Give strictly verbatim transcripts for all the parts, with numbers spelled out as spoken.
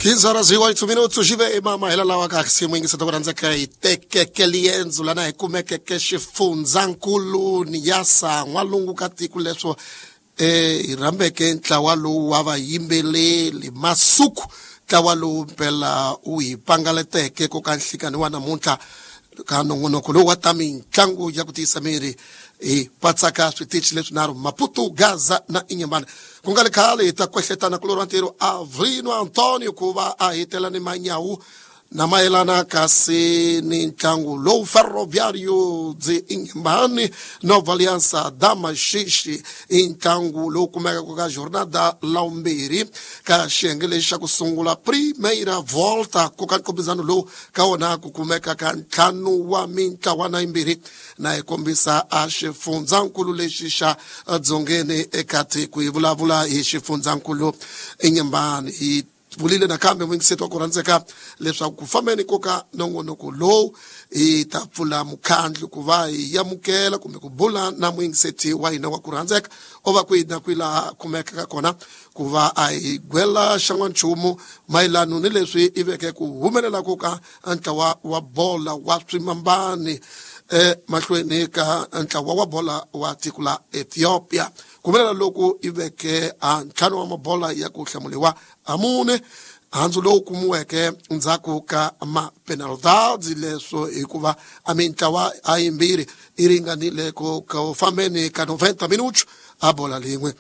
quinze horas e oito minutos, jive mama hela lawa kasi mwingi sa tokoranza kai teke kelienzu lana ekumeke keshe funzankulu niyasa ngwalungu kati kuleso e irambeke ntlawalu wava yimbele li masuku tlawalu pela ui pangalete ke kokanhlikani wana munta kanongono kulo watami ntlangu ya kutisa miri e patsaka switichi letu naru Maputo, Gaza na Inyambane kungale kale itakwehletana kulorantero Avrino Antonio kuva ahitela ni manyawu na maelana kasi ni ntlangu low ferroviario zi Inyambane Nova Aliança Damashishi ntlangu low kumeka kuka jornada laumbiri ka shengelesha kusungula primeira volta kuka nkobizano low kaona kukumeka ka ntlanu wa minta wana imbiri na ekombisa ashifunzankulu leshisha dzongene ekati kuivulavula ishifunzankulu Inyambane vulile na kambe mwingi setu wakuranzeka leswa kufameni koka nongonoko low itapfula mukhandlu kuva yamukela kumbe kubula na mwingi seti waina wakuranzeka ova kuida kwila kumeka kona kuva aigwela shangwanchumu mailanu ni leswi iveke kuhumelela koka ntlawa wa bola wa swimambani e mahlweni ka ntlawa wa bola wa tikula Ethiopia kumelela loku iveke ntlhanu wa mabola ya kuhlamuliwa amune hanzu lowu kumuweke ndzhaku ka ma-penalties leswo hikuva amintlawa ayimbirhi i ringanile ku fambeni ka noventa minutos a bola lin'we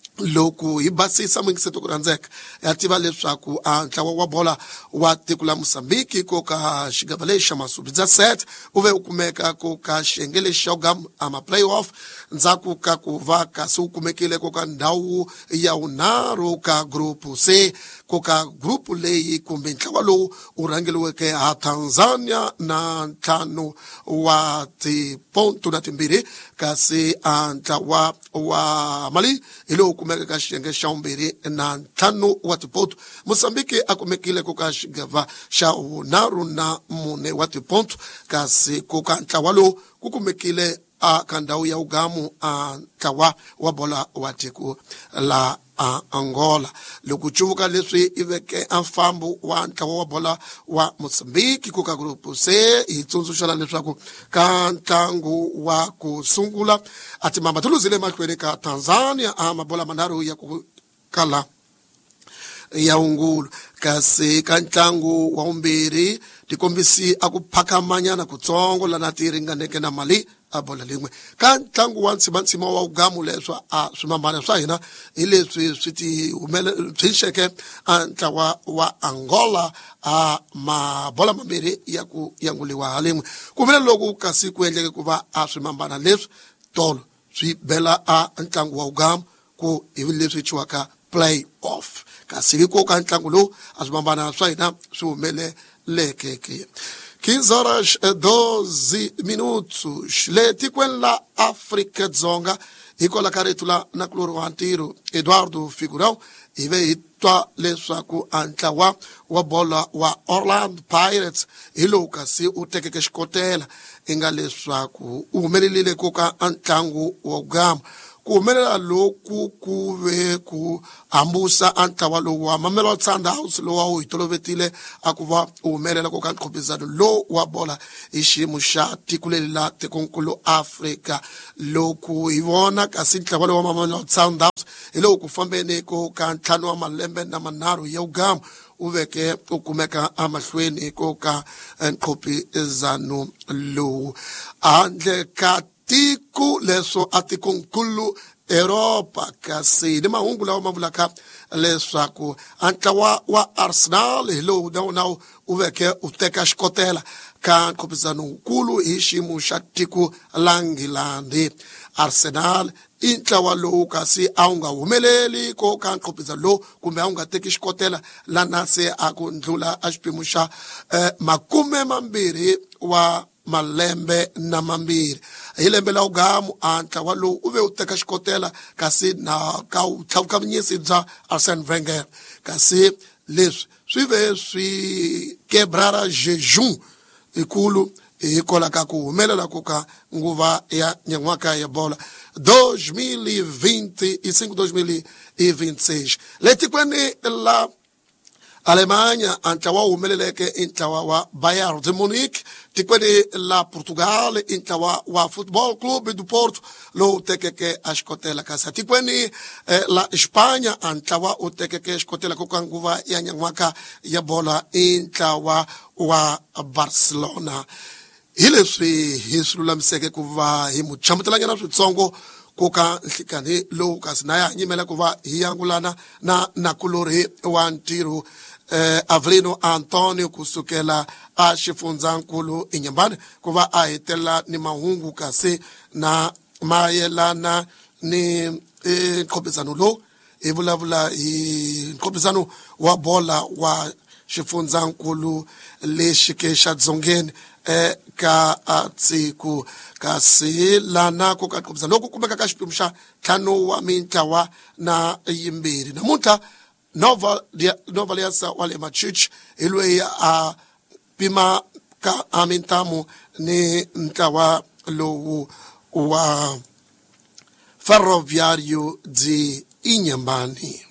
loku hi basisa mwingiseto ku rhandzeka ya tiva leswaku a ntlawa wa bola wa tiko la Mozambique koka xigava xa masubi dza set u ve u kumeka koka xiyenge xa ugam ama playoff ndzhaku ka ku va kasi u kumekile koka ndhawu ya unharhu ka grupu C koka grupu leyi kumbe ntlawa lowu u rhangeliweke ha Tanzania na ntlhanu wa tiponto na timbirhi kasi a ntlawa wa Mali hi lowu kumeka ka xiyenge xa vumbirhi na ntlhanu wa tiponto Mozambique a kumekile koka xigava xa unharhu na mune wa tiponto kasi koka ntlawa lowu ku kumekile a ka ndhawu ya ugamu a ntlawa wa bola wa tiko la a Angola loko chuvuka leswi iveke a mfambo wa ntlawa wa bola wa Mozambique koka grupu C hi tsundzuxana leswaku ka ntlangu wa ku sungula ati mama tuluzile mahlweni ka Tanzania a mabola manharhu ya ku kala ya ungulu kasi ka ntlangu wa vumbirhi tikombisi a ku phakamanyana kutsongo lana ti ringaneke na Mali a bola lin'we ka ntlangu wa ntsimantsima wa ugamu leswa a swimambana swa hina hi leswi swi ti humele byi a ntlawa wa Angola a mabola mambirhi ya ku yanguliwa halin'we kumbe loko kasi ku endleke ku va a swimambana leswi tolo swi bela a ntlangu wa ugamu ku hi leswi chiwaka play off kasi ko ka ntlangu lowu a swimambana swa hina swi humele lekeke quinze horas e doze minutos le tikweni la Afrika Dzonga hikola ka rito la nakulori wa ntiro Eduardo Figurão ive hi twa leswaku a ntlawa wa bola wa Orlando Pirates hi lowu kasi u tekeke xikotela i nga leswaku u humelelile koka a ntlangu wa ugamu ku humelela loku ku ve ku hambusa a ntlawa lowu wa Mamelodi Sundowns lowu hi tolovetile a ku va u humelela koka nqhobizano lowu wa bola hi xiyimo xa tiko leri la tikonkulu Afrika loku hi vona kasi ntlawa lowu wa Mamelodi Sundowns hi lowu ku fambeni koka ntlhanu wa malembe na manharhu ya ugamu u veke u kumeka amahlweni koka nqhobizano lowu handle ka tiko leswo a tikonkulu Europa kasi ni mahungu lawa ma vulaka leswaku a ntlawa wa Arsenal hi lowu na wona u veke u teka xikotela ka nqhobizano wukulu hi xiyimo xa tiko la Ngilandi Arsenal i ntlawa lowu kasi a wu nga humeleli ko ka nqhobizano lowu kumbe a wu nga teki xikotela lana se a ku ndlula a xiphemu xa makume mambirhi wa malembe na mambirhi hi lembe la ugamu a ntlawa lowu u ve u teka xikotela kasi na ka vutlhavukavunyisi bya Arsene Wenger kasi leswi swi ve swi quebrara jejum ikulu hikola ka ku humelela koka nguva ya nyan'waka ya bola dois mil e vinte e cinco dois mil e vinte e seis le tikweni la Alemanya antlawa umeleleke intlawa wa Bayern de Munich tikweni la Portugal intlawa wa Football Club do Porto lo utekeke ashkotela kasa tikweni eh, la Espanya antlawa utekeke ashkotela kukanguva ya nyangwaka ya bola intlawa wa Barcelona. Hile swi hisrula mseke kuva himu chamutelanyana switsongo kuka hlikani lo kasnaya nyimela kuva hiyangulana na nakulori wa ntiru eh, Avelino Antonio kusukela a xifunzankulu inyambane kuva a hetela ni mahungu kasi na mayelana ni nqobisano lo ivulavula hi nqobisano wa bola wa xifunzankulu lexi ke xa dzongeni eh ka atsiku kasi lana ko ka nqobisano loku kumeka ka xiphemu xa ntlhanu wa mintlawa na yimbirhi namuntlha Nova Nova Aliança wale Machichi ilwe a pima ka amintamu ni ntlawa lowu wa Ferroviário de Inhambane.